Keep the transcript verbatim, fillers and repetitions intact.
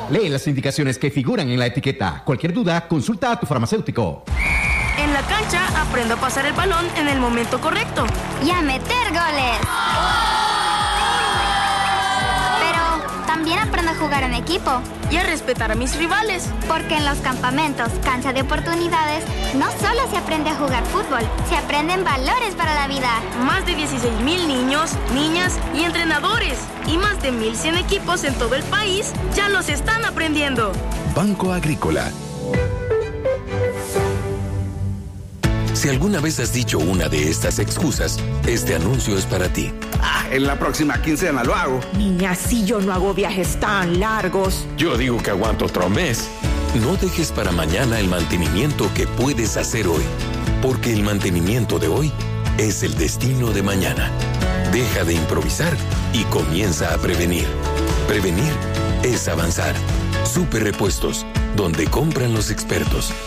Lee las indicaciones que figuran en la etiqueta. Cualquier duda, consulta a tu farmacéutico. En la cancha, aprendo a pasar el balón en el momento correcto. Y a meter goles. Pero también aprendo a jugar en equipo. Y a respetar a mis rivales. Porque en los campamentos, cancha de oportunidades, no solo se aprende a jugar fútbol, se aprenden valores para la vida. Más de dieciséis mil niños, niñas y entrenadores. Y más de mil cien equipos en todo el país ya los están aprendiendo. Banco Agrícola. Si alguna vez has dicho una de estas excusas, este anuncio es para ti. Ah, en la próxima quincena lo hago. Niña, si yo no hago viajes tan largos. Yo digo que aguanto otro mes. No dejes para mañana el mantenimiento que puedes hacer hoy, porque el mantenimiento de hoy es el destino de mañana. Deja de improvisar y comienza a prevenir. Prevenir es avanzar. Super Repuestos, donde compran los expertos.